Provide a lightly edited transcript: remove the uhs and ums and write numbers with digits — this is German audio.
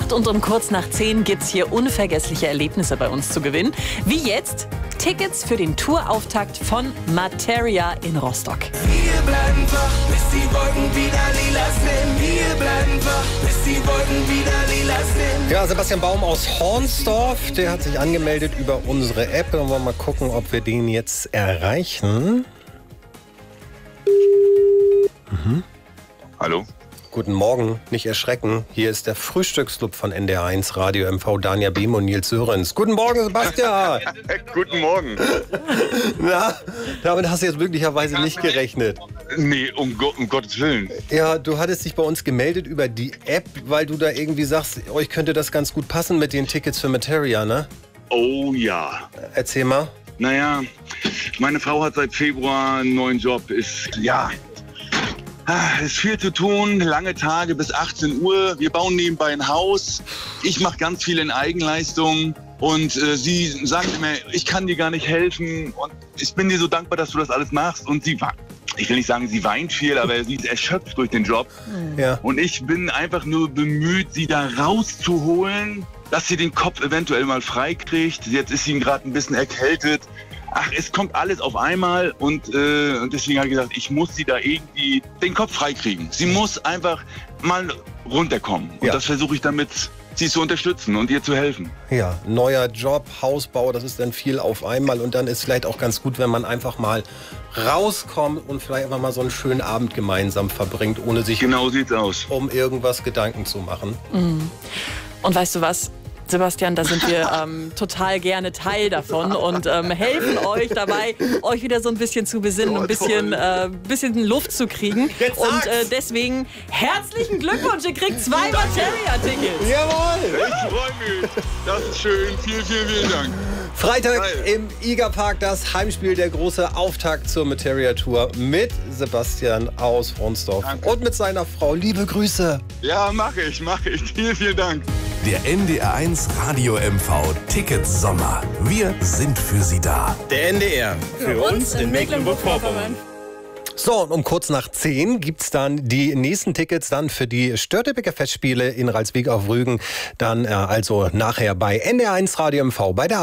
8 und um kurz nach 10 gibt's hier unvergessliche Erlebnisse bei uns zu gewinnen. Wie jetzt Tickets für den Tourauftakt von Materia in Rostock. Wir bleiben wach, bis die Wolken wieder lila sind. Wir bleiben wach, bis die Wolken wieder lila sind. Ja, Sebastian Baum aus Hornsdorf, der hat sich angemeldet über unsere App. Und wollen wir mal gucken, ob wir den jetzt erreichen. Hallo? Guten Morgen, nicht erschrecken. Hier ist der Frühstücksclub von NDR1 Radio MV, Dania Behm und Nils Sörensen. Guten Morgen, Sebastian. Guten Morgen. Na, damit hast du jetzt möglicherweise nicht gerechnet. Nee, um Gottes Willen. Ja, du hattest dich bei uns gemeldet über die App, weil du da irgendwie sagst, euch könnte das ganz gut passen mit den Tickets für Materia, ne? Oh ja. Erzähl mal. Naja, meine Frau hat seit Februar einen neuen Job. Ist viel zu tun, lange Tage bis 18 Uhr. Wir bauen nebenbei ein Haus. Ich mache ganz viel in Eigenleistung. Und sie sagt mir, ich kann dir gar nicht helfen. Und ich bin dir so dankbar, dass du das alles machst. Und ich will nicht sagen, sie weint viel, aber sie ist erschöpft durch den Job. Ja. Und ich bin einfach nur bemüht, sie da rauszuholen, dass sie den Kopf eventuell mal frei kriegt. Jetzt ist sie gerade ein bisschen erkältet. Ach, es kommt alles auf einmal und deswegen habe ich gesagt, ich muss sie da irgendwie den Kopf freikriegen. Sie muss einfach mal runterkommen. Und Ja. das versuche ich damit, sie zu unterstützen und ihr zu helfen. Ja, neuer Job, Hausbau, das ist dann viel auf einmal. Und dann ist vielleicht auch ganz gut, wenn man einfach mal rauskommt und vielleicht einfach mal so einen schönen Abend gemeinsam verbringt, ohne sich Genau sieht's aus. um irgendwas Gedanken zu machen. Und weißt du was, Sebastian, da sind wir total gerne Teil davon und helfen euch dabei, euch wieder so ein bisschen zu besinnen, ein bisschen Luft zu kriegen. Jetzt Und sag's. deswegen herzlichen Glückwunsch, ihr kriegt 2 Materia-Tickets. Jawohl! Ich freue mich. Das ist schön. Vielen Dank. Freitag Geil. im Igerpark das Heimspiel, der große Auftakt zur Materia Tour mit Sebastian aus Hornsdorf und mit seiner Frau. Liebe Grüße! Ja, mache ich. Vielen Dank. Der NDR1 Radio MV Ticket Sommer. Wir sind für Sie da. Der NDR. Für uns in Mecklenburg-Vorpommern. So, und um kurz nach 10 gibt's dann die nächsten Tickets dann für die Störtebeker Festspiele in Ralswiek auf Rügen. Dann also nachher bei NDR1 Radio MV bei der